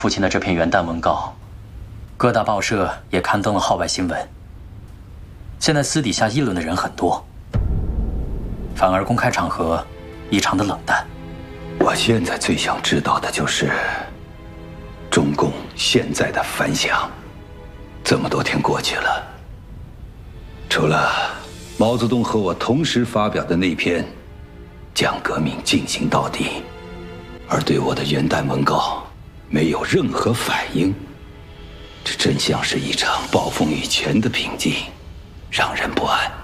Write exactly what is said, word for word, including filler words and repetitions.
父亲的这篇元旦文告，各大报社也刊登了号外新闻。现在私底下议论的人很多，反而公开场合异常的冷淡。 我现在最想知道的就是中共现在的反响。这么多天过去了，除了毛泽东和我同时发表的那篇“将革命进行到底”，而对我的元旦文告没有任何反应，这真像是一场暴风雨前的平静，让人不安。